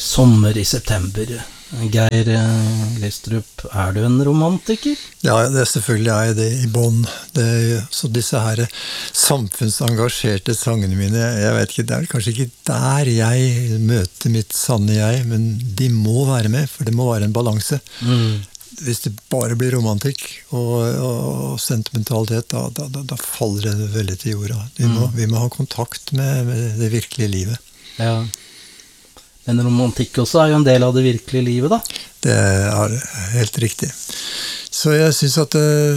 Sommer i september. Geir Glistrup, du en romantiker? Ja, selvfølgelig jeg det i bånd. Så disse her samfunnsengasjerte sangene mine, jeg vet ikke, det kanskje ikke der jeg møter mitt sanne jeg, men de må være med, for det må være en balanse. Hvis det bare blir romantikk og sentimentalitet, da faller det veldig til jorda. Vi må ha kontakt med det virkelige livet. Ja. Men romantikk også jo en del av det virkelige livet, da? Det helt riktig. Så jeg synes at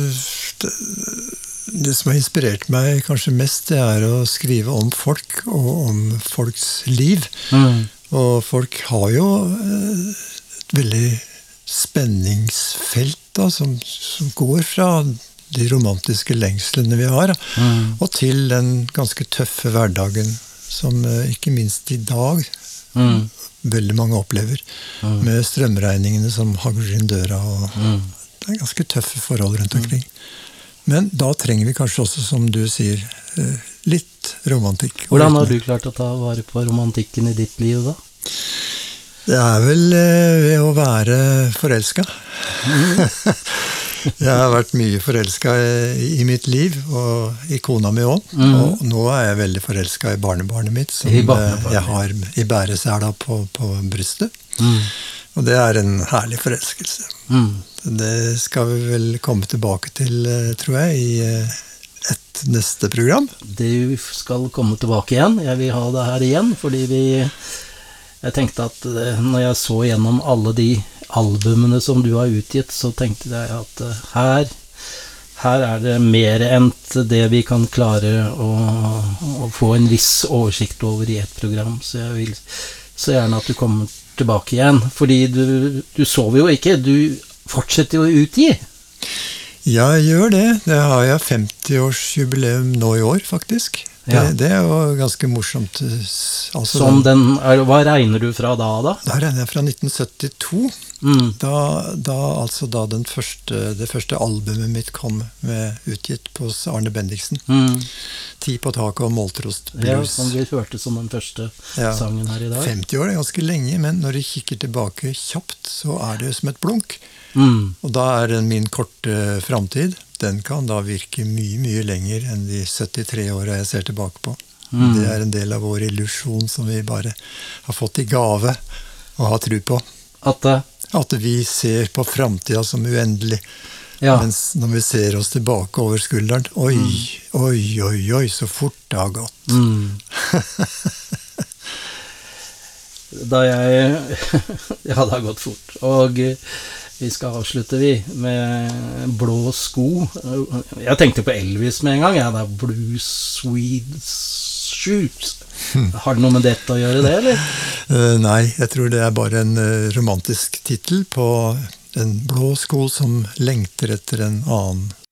det som har inspirert meg kanskje mest, det å skrive om folk og om folks liv. Og folk har jo et veldig spenningsfelt da, som går fra de romantiske lengslene vi har, og til den ganske tøffe hverdagen som ikke minst i dag veldig mange opplever, med strømregningene som hagler inn døra, og det ganske tøffe forhold rundt omkring. Men da trenger vi kanskje også, som du sier, litt romantikk. Hvordan har du klart å ta vare på romantikken i ditt liv da? Det vel ved å være forelsket. Jeg har vært mye forelsket i mitt liv, og i kona mi også. Og nå jeg veldig forelsket i barnebarnet mitt, som jeg har i bæresela på brystet. Og det en herlig forelskelse. Det skal vi vel komme tilbake til, tror jeg, i et neste program. Du skal komme tilbake igjen. Jeg vil ha det her igjen, fordi jeg tenkte at når jeg så gjennom alle de albumene som du har utgitt, så tenkte jeg at her det mer enn det vi kan klare å få en viss oversikt over i et program, så jeg vil så gjerne at du kommer tilbake igjen, fordi du sover jo ikke, du fortsetter jo å utgi. Ja, jeg gjør det. Det har jeg 50-årsjubileum nå i år, faktisk. Det jo ganske morsomt. Altså, hva regner du fra da? Da regner jeg fra 1972. Da det første albumet mitt kom utgitt på Arne Bendiksen. Ti på taket og Måltrost blues. Ja, som vi hørte som den første sangen her i dag. 50 år ganske lenge, men når du kikker tilbake kjapt, så det jo som et blunk. Og da min korte fremtid. Den kan da virke mye, mye lenger enn de 73 årene jeg ser tilbake på. Det en del av vår illusjon som vi bare har fått i gave og har tro på. At vi ser på fremtiden som uendelig. Mens når vi ser oss tilbake over skulderen, oi, så fort det har gått. Det har gått fort. Og vi skal avslutte med Blå sko. Jeg tenkte på Elvis med en gang. Det Blue Suede Shoes. Har det noe med dette å gjøre det, eller? Nei, jeg tror det bare en romantisk titel på en blå sko som lengter etter en annen